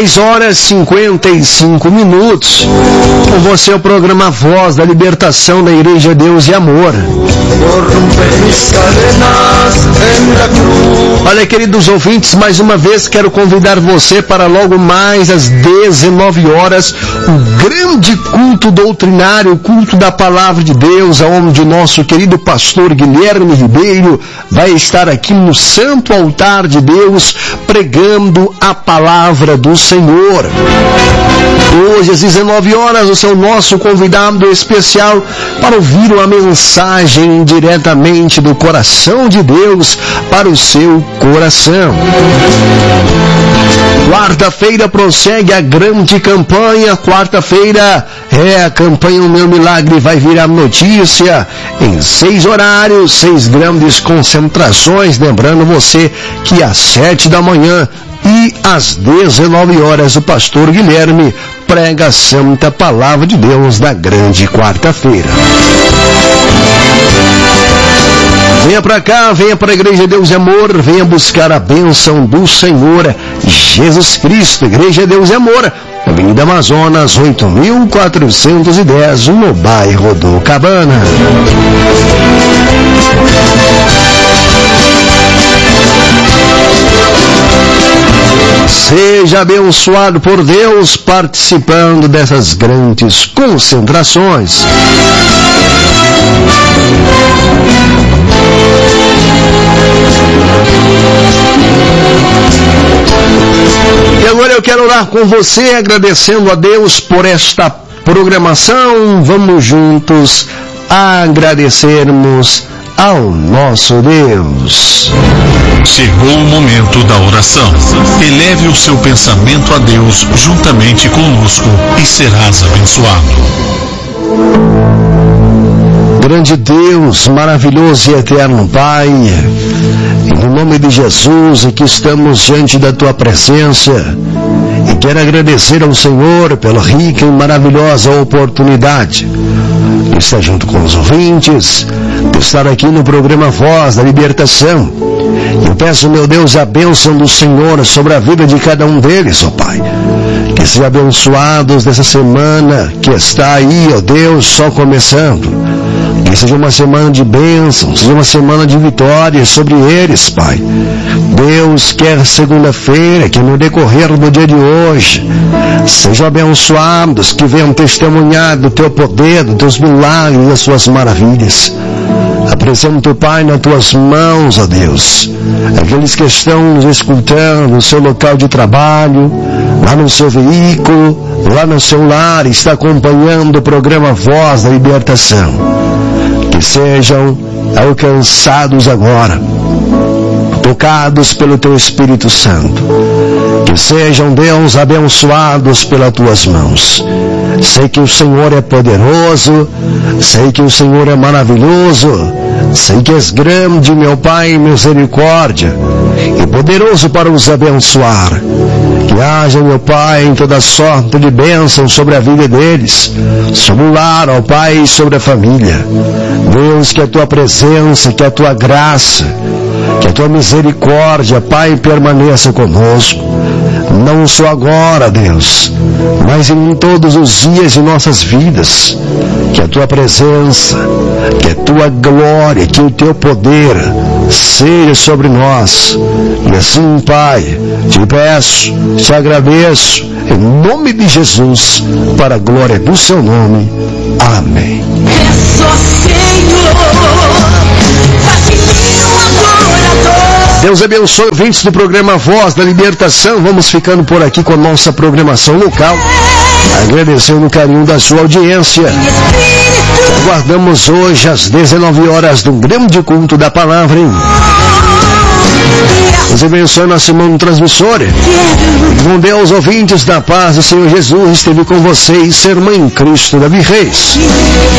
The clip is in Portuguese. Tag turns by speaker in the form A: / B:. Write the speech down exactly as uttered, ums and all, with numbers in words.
A: dez horas e cinquenta e cinco minutos. Com você é o programa Voz da Libertação da Igreja Deus e Amor. Olha, queridos ouvintes, mais uma vez quero convidar você para logo mais às dezenove horas, o grande culto doutrinário, o culto da Palavra de Deus, onde o nosso querido pastor Guilherme Ribeiro vai estar aqui no Santo Altar de Deus, pregando a Palavra do Senhor. Hoje às dezenove horas, o seu nosso convidado especial para ouvir uma mensagem diretamente do coração de Deus para o seu coração. Quarta-feira prossegue a grande campanha. Quarta-feira é a campanha O Meu Milagre Vai Virar Notícia, em seis horários, seis grandes concentrações. Lembrando você que às sete da manhã e às dezenove horas o pastor Guilherme prega a Santa Palavra de Deus da grande quarta-feira. Venha para cá, venha para a Igreja Deus e Amor, venha buscar a bênção do Senhor Jesus Cristo. Igreja Deus e Amor, Avenida Amazonas, oito mil quatrocentos e dez, no bairro do Cabana. Seja abençoado por Deus participando dessas grandes concentrações. E agora eu quero orar com você, agradecendo a Deus por esta programação. Vamos juntos agradecermos ao nosso Deus.
B: Chegou o momento da oração. Eleve o seu pensamento a Deus juntamente conosco e serás abençoado.
A: Grande Deus, maravilhoso e eterno Pai, em nome de Jesus, aqui estamos diante da Tua presença e quero agradecer ao Senhor pela rica e maravilhosa oportunidade de estar junto com os ouvintes, de estar aqui no programa Voz da Libertação. Eu peço, meu Deus, a bênção do Senhor sobre a vida de cada um deles, ó Pai. Que sejam abençoados dessa semana que está aí, ó Deus, só começando. Que seja uma semana de bênção, seja uma semana de vitória sobre eles, Pai. Deus, quer segunda-feira, que no decorrer do dia de hoje, sejam abençoados, que venham testemunhar do Teu poder, dos Teus milagres e das Suas maravilhas. Apresento, Pai, nas Tuas mãos, ó Deus, aqueles que estão nos escutando no seu local de trabalho, lá no seu veículo, lá no seu lar, está acompanhando o programa Voz da Libertação. Que sejam alcançados agora, tocados pelo Teu Espírito Santo. Que sejam, Deus, abençoados pelas Tuas mãos. Sei que o Senhor é poderoso, sei que o Senhor é maravilhoso, sei que és grande, meu Pai, misericórdia, e poderoso para os abençoar. Que haja, meu Pai, em toda sorte de bênção sobre a vida deles, sobre o lar, ó Pai, e sobre a família. Deus, que a Tua presença, que a Tua graça, que a Tua misericórdia, Pai, permaneça conosco. Não só agora, Deus, mas em todos os dias de nossas vidas. Que a Tua presença, que a Tua glória, que o Teu poder seja sobre nós. E assim, Pai, te peço, te agradeço, em nome de Jesus, para a glória do Seu nome. Amém.
C: É só Senhor, faz de mim um adorador.
A: Deus abençoe ouvintes do programa Voz da Libertação. Vamos ficando por aqui com a nossa programação local, agradecendo o carinho da sua audiência. Aguardamos hoje às dezenove horas do grande culto da palavra, hein? Deus abençoe nosso irmão transmissor. Com Deus, ouvintes, da paz do Senhor Jesus esteve com vocês, irmã em Cristo, Davi Reis.